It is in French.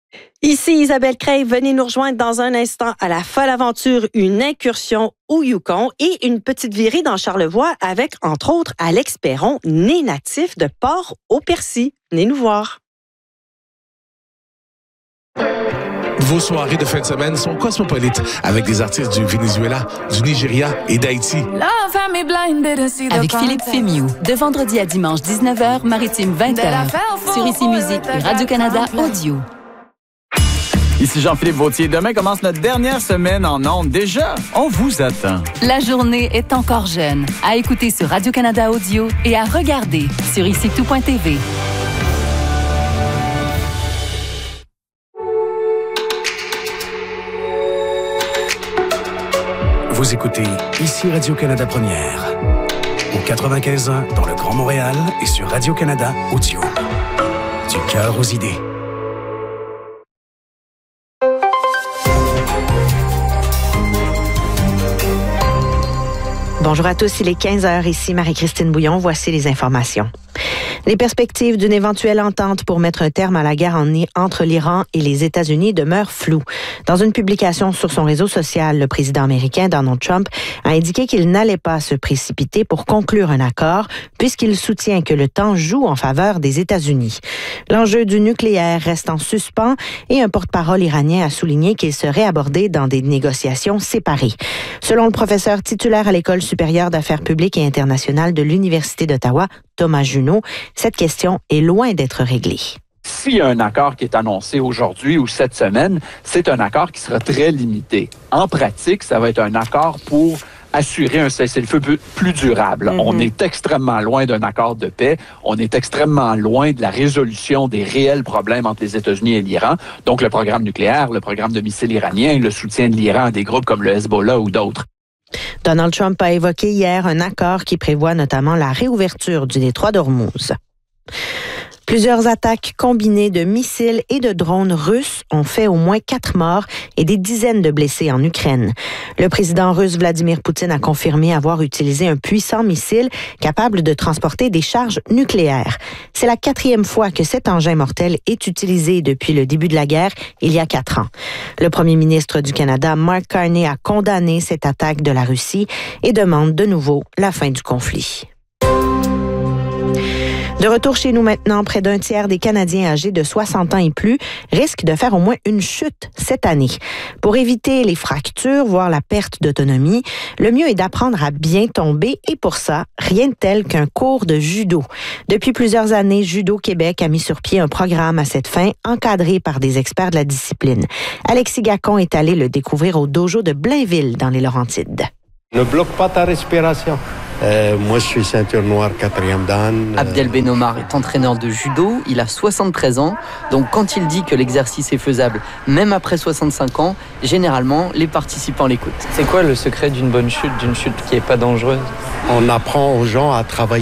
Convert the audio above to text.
Ici Isabelle Crève, venez nous rejoindre dans un instant à la folle aventure, une incursion au Yukon et une petite virée dans Charlevoix avec, entre autres, Alex Perron, né natif de Port-au-Percy. Venez nous voir. Vos soirées de fin de semaine sont cosmopolites avec des artistes du Venezuela, du Nigeria et d'Haïti. Avec Philippe Fémiou, de vendredi à dimanche 19h, Maritime 20h, sur Ici Musique et Radio-Canada Audio. Ici Jean-Philippe Vautier. Demain commence notre dernière semaine en ondes. Déjà, on vous attend. La journée est encore jeune. À écouter sur Radio-Canada Audio et à regarder sur IciTout.tv. Vous écoutez Ici Radio-Canada Première, au 95.1 dans le Grand Montréal et sur Radio-Canada Audio. Du cœur aux idées. Bonjour à tous, il est 15h, ici Marie-Christine Bouillon, voici les informations. Les perspectives d'une éventuelle entente pour mettre un terme à la guerre entre l'Iran et les États-Unis demeurent floues. Dans une publication sur son réseau social, le président américain Donald Trump a indiqué qu'il n'allait pas se précipiter pour conclure un accord, puisqu'il soutient que le temps joue en faveur des États-Unis. L'enjeu du nucléaire reste en suspens et un porte-parole iranien a souligné qu'il serait abordé dans des négociations séparées. Selon le professeur titulaire à l'École supérieure d'affaires publiques et internationales de l'Université d'Ottawa, Thomas Junot, cette question est loin d'être réglée. S'il y a un accord qui est annoncé aujourd'hui ou cette semaine, c'est un accord qui sera très limité. En pratique, ça va être un accord pour assurer un cessez-le-feu plus durable. On est extrêmement loin d'un accord de paix. On est extrêmement loin de la résolution des réels problèmes entre les États-Unis et l'Iran. Donc, le programme nucléaire, le programme de missiles iranien, le soutien de l'Iran à des groupes comme le Hezbollah ou d'autres. Donald Trump a évoqué hier un accord qui prévoit notamment la réouverture du détroit d'Ormuz. Plusieurs attaques combinées de missiles et de drones russes ont fait au moins 4 morts et des dizaines de blessés en Ukraine. Le président russe Vladimir Poutine a confirmé avoir utilisé un puissant missile capable de transporter des charges nucléaires. C'est la 4e fois que cet engin mortel est utilisé depuis le début de la guerre, il y a 4 ans. Le premier ministre du Canada, Mark Carney, a condamné cette attaque de la Russie et demande de nouveau la fin du conflit. De retour chez nous maintenant, près d'un tiers des Canadiens âgés de 60 ans et plus risquent de faire au moins une chute cette année. Pour éviter les fractures, voire la perte d'autonomie, le mieux est d'apprendre à bien tomber et pour ça, rien de tel qu'un cours de judo. Depuis plusieurs années, Judo Québec a mis sur pied un programme à cette fin, encadré par des experts de la discipline. Alexis Gacon est allé le découvrir au dojo de Blainville, dans les Laurentides. Ne bloque pas ta respiration. Moi, je suis ceinture noire 4e dan. Abdel Benomar est entraîneur de judo, il a 73 ans, donc quand il dit que l'exercice est faisable, même après 65 ans, généralement, les participants l'écoutent. C'est quoi le secret d'une bonne chute, d'une chute qui n'est pas dangereuse ? On apprend aux gens à travailler